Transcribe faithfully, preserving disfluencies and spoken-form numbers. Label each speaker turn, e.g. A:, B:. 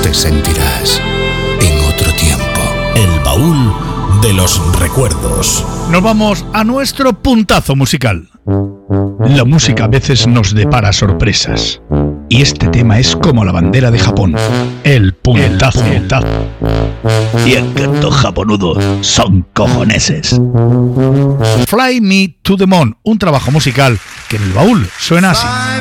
A: te sentirás en otro tiempo.
B: El baúl de los recuerdos.
C: Nos vamos a nuestro puntazo musical. La música a veces nos depara sorpresas. Y este tema es como la bandera de Japón. El puntazo. El puntazo. Y el canto japonudo son cojoneses. Fly Me to the Moon, un trabajo musical que en el baúl suena así.